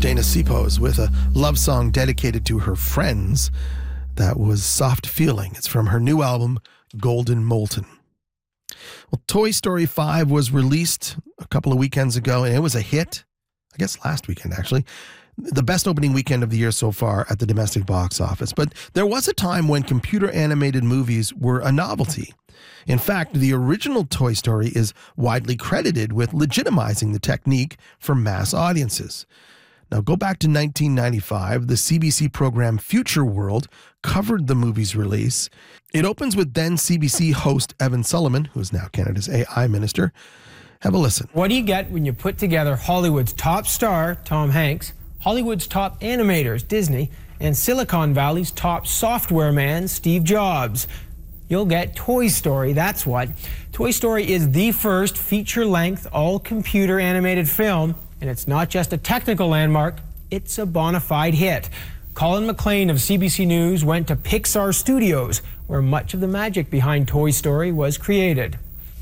Dana Sipos with a love song dedicated to her friends that was Soft Feeling. It's from her new album, Golden Molten. Well, Toy Story 5 was released a couple of weekends ago, and it was a hit. I guess last weekend, actually. The best opening weekend of the year so far at the domestic box office. But there was a time when computer-animated movies were a novelty. In fact, the original Toy Story is widely credited with legitimizing the technique for mass audiences. Now, go back to 1995. The CBC program Future World covered the movie's release. It opens with then CBC host Evan Sullivan, who is now Canada's AI minister. Have a listen. What do you get when you put together Hollywood's top star, Tom Hanks, Hollywood's top animators, Disney, and Silicon Valley's top software man, Steve Jobs? You'll get Toy Story, that's what. Toy Story is the first feature-length, all-computer animated film, and it's not just a technical landmark, it's a bona fide hit. Colin McLean of CBC News went to Pixar Studios, where much of the magic behind Toy Story was created.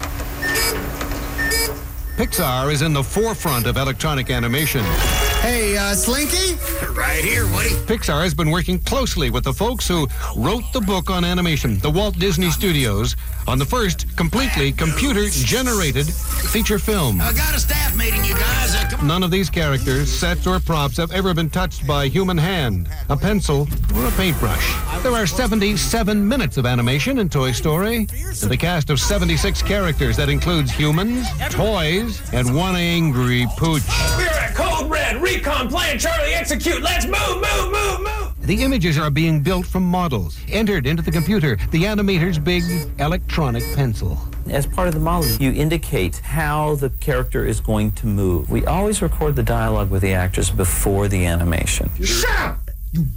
Pixar is in the forefront of electronic animation. Hey, Slinky? Right here, Woody. Pixar has been working closely with the folks who wrote the book on animation, the Walt Disney Studios, on the first completely computer-generated feature film. I got a staff meeting, you guys. None of these characters, sets, or props have ever been touched by a human hand, a pencil, or a paintbrush. There are 77 minutes of animation in Toy Story, and a cast of 76 characters that includes humans, toys, and one angry pooch. We're at Code Red, Recon, Plan Charlie, Execute, let's move, move, move, move! The images are being built from models, entered into the computer, the animator's big electronic pencil. As part of the model, you indicate how the character is going to move. We always record the dialogue with the actors before the animation. Shut up! You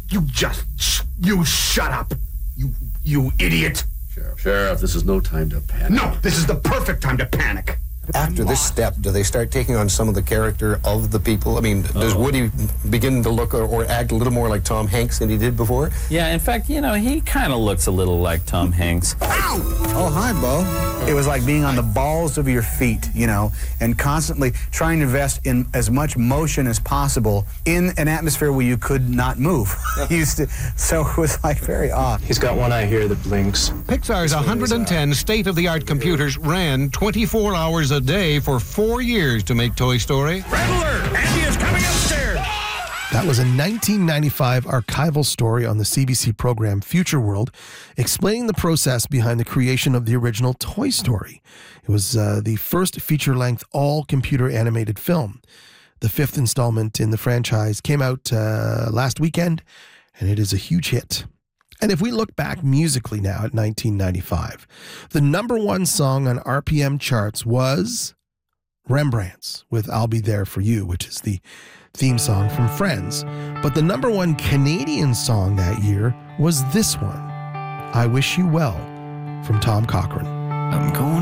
shut up! You idiot! Sheriff, this is no time to panic. No, this is the perfect time to panic. After this step, do they start taking on some of the character of the people? I mean, does Woody begin to look or act a little more like Tom Hanks than he did before? Yeah, in fact, you know, he kind of looks a little like Tom Hanks. Ow! Oh, hi, Bo. It was like being on the balls of your feet, you know, and constantly trying to invest in as much motion as possible in an atmosphere where you could not move. So it was like very odd. He's got one eye here that blinks. Pixar's 110 state-of-the-art computers ran 24 hours a day for 4 years to make Toy Story. Red alert! Andy is coming upstairs! That was a 1995 archival story on the CBC program Future World, explaining the process behind the creation of the original Toy Story. It was the first feature-length all-computer animated film. The fifth installment in the franchise came out last weekend, and it is a huge hit. And if we look back musically now at 1995, the number one song on RPM charts was Rembrandt's with I'll Be There For You, which is the theme song from Friends. But the number one Canadian song that year was this one, I Wish You Well, from Tom Cochrane. I'm going